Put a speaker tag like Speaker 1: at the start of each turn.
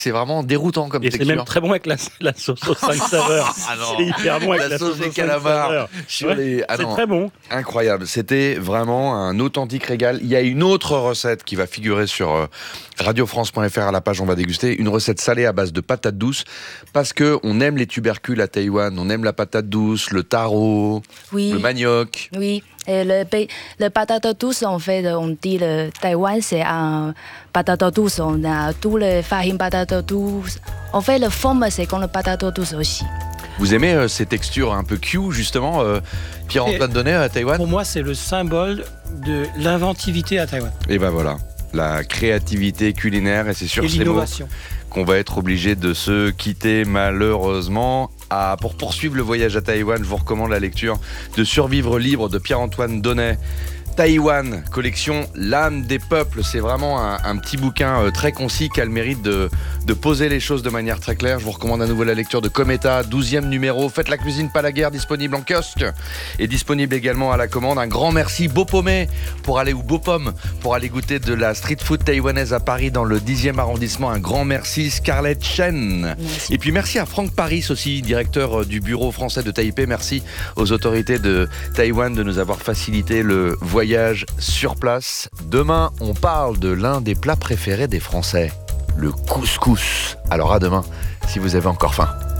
Speaker 1: C'est vraiment déroutant comme
Speaker 2: Et
Speaker 1: texture.
Speaker 2: c'est même très bon avec la sauce aux 5 saveurs.
Speaker 1: Ah non.
Speaker 2: C'est hyper bon avec
Speaker 1: La
Speaker 2: la
Speaker 1: sauce
Speaker 2: sauce
Speaker 1: des
Speaker 2: aux 5
Speaker 1: calamars
Speaker 2: saveurs.
Speaker 1: sur
Speaker 2: Ouais,
Speaker 1: les... Ah
Speaker 2: c'est
Speaker 1: non.
Speaker 2: très bon.
Speaker 1: Incroyable, c'était vraiment un authentique régal. Il y a une autre recette qui va figurer sur radiofrance.fr à la page On va déguster, une recette salée à base de patates douces, parce que on aime les tubercules à Taïwan, on aime la patate douce, le taro,
Speaker 3: Oui.
Speaker 1: le manioc.
Speaker 3: Oui, et le patate douce, en fait, on dit le Taïwan, c'est un patate douce. On a tous les farines patate douce. En fait, la forme, c'est comme le patate douce aussi.
Speaker 1: Vous aimez ces textures un peu Q, justement, Pierre-Antoine Donnet à Taïwan?
Speaker 2: Pour moi, c'est le symbole de l'inventivité à Taïwan.
Speaker 1: Et ben voilà, la créativité culinaire, et c'est sur
Speaker 2: Et
Speaker 1: ces mots
Speaker 2: l'innovation.
Speaker 1: qu'on va être obligé de se quitter malheureusement. Pour poursuivre le voyage à Taïwan, je vous recommande la lecture de Survivre libre de Pierre-Antoine Donnet. Taïwan, collection L'âme des peuples. C'est vraiment un petit bouquin très concis qui a le mérite de poser les choses de manière très claire. Je vous recommande à nouveau la lecture de Cometa, 12e numéro. Faites la cuisine, pas la guerre, disponible en kiosque et disponible également à la commande. Un grand merci Beaupommé pour aller pour aller goûter de la street food taïwanaise à Paris dans le 10e arrondissement. Un grand merci Scarlett Chen.
Speaker 3: Merci.
Speaker 1: Et puis merci à Franck Paris aussi, directeur du bureau français de Taipei. Merci aux autorités de Taïwan de nous avoir facilité le voyage sur place. Demain, on parle de l'un des plats préférés des Français, le couscous. Alors à demain, si vous avez encore faim.